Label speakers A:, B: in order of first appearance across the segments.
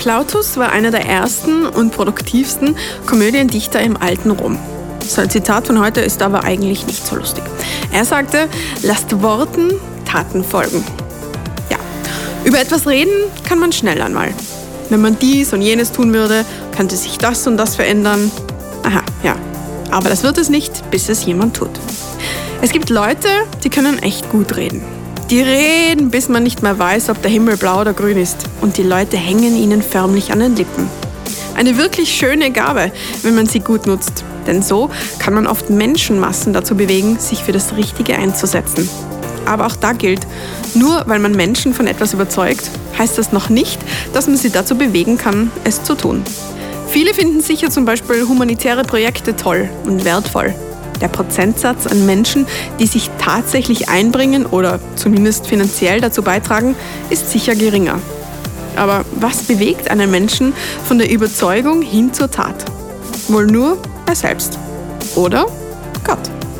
A: Plautus war einer der ersten und produktivsten Komödiendichter im alten Rom. Sein Zitat von heute ist aber eigentlich nicht so lustig. Er sagte, lasst Worten Taten folgen. Ja, über etwas reden kann man schnell einmal. Wenn man dies und jenes tun würde, könnte sich das und das verändern. Aha, ja. Aber das wird es nicht, bis es jemand tut. Es gibt Leute, die können echt gut reden. Die reden, bis man nicht mehr weiß, ob der Himmel blau oder grün ist. Und die Leute hängen ihnen förmlich an den Lippen. Eine wirklich schöne Gabe, wenn man sie gut nutzt. Denn so kann man oft Menschenmassen dazu bewegen, sich für das Richtige einzusetzen. Aber auch da gilt, nur weil man Menschen von etwas überzeugt, heißt das noch nicht, dass man sie dazu bewegen kann, es zu tun. Viele finden sicher zum Beispiel humanitäre Projekte toll und wertvoll. Der Prozentsatz an Menschen, die sich tatsächlich einbringen oder zumindest finanziell dazu beitragen, ist sicher geringer. Aber was bewegt einen Menschen von der Überzeugung hin zur Tat? Wohl nur er selbst. Oder Gott.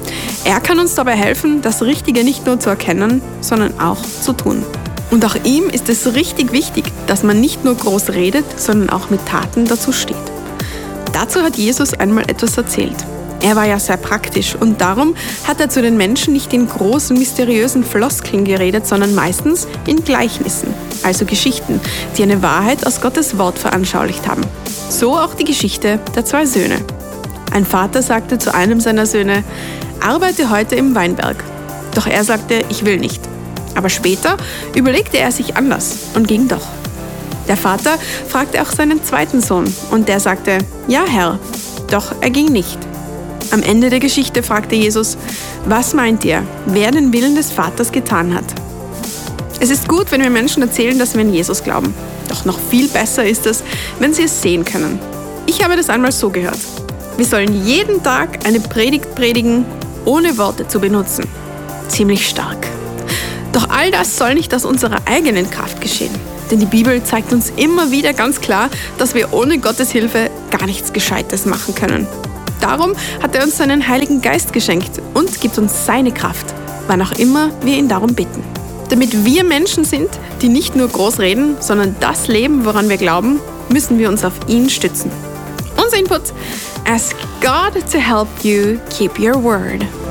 A: Er kann uns dabei helfen, das Richtige nicht nur zu erkennen, sondern auch zu tun. Und auch ihm ist es richtig wichtig, dass man nicht nur groß redet, sondern auch mit Taten dazu steht. Dazu hat Jesus einmal etwas erzählt. Er war ja sehr praktisch und darum hat er zu den Menschen nicht in großen, mysteriösen Floskeln geredet, sondern meistens in Gleichnissen, also Geschichten, die eine Wahrheit aus Gottes Wort veranschaulicht haben. So auch die Geschichte der 2 Söhne. Ein Vater sagte zu einem seiner Söhne, arbeite heute im Weinberg. Doch er sagte, ich will nicht. Aber später überlegte er sich anders und ging doch. Der Vater fragte auch seinen zweiten Sohn und der sagte, ja Herr, doch er ging nicht. Am Ende der Geschichte fragte Jesus, was meint ihr, wer den Willen des Vaters getan hat? Es ist gut, wenn wir Menschen erzählen, dass wir an Jesus glauben. Doch noch viel besser ist es, wenn sie es sehen können. Ich habe das einmal so gehört. Wir sollen jeden Tag eine Predigt predigen, ohne Worte zu benutzen. Ziemlich stark. Doch all das soll nicht aus unserer eigenen Kraft geschehen. Denn die Bibel zeigt uns immer wieder ganz klar, dass wir ohne Gottes Hilfe gar nichts Gescheites machen können. Darum hat er uns seinen Heiligen Geist geschenkt und gibt uns seine Kraft, wann auch immer wir ihn darum bitten. Damit wir Menschen sind, die nicht nur groß reden, sondern das leben, woran wir glauben, müssen wir uns auf ihn stützen. Unser Input: Ask God to help you keep your word.